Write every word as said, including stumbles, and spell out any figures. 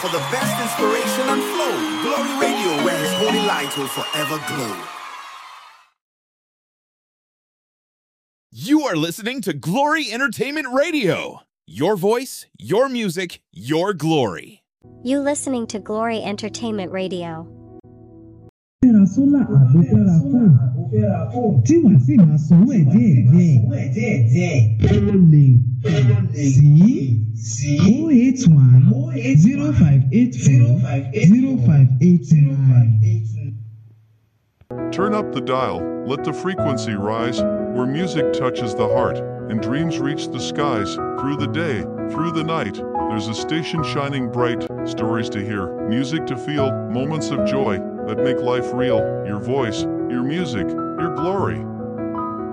for the best inspiration and flow. Glory Radio, where His holy light will forever glow. You are listening to Glory Entertainment Radio. Your voice, your music, your glory. You listening to Glory Entertainment Radio. Fẹ́ra sólà àbò fẹ́ra fóònù tí wàá sì máa sanwó ẹ̀ díẹ̀díẹ̀. Ó lè sí oh eight one zero five eight four zero five eight nine. Turn up the dial, let the frequency rise, where music touches the heart, and dreams reach the skies. Through the day, through the night, there's a station shining bright, stories to hear, music to feel, moments of joy that make life real. Your voice, your music, your glory.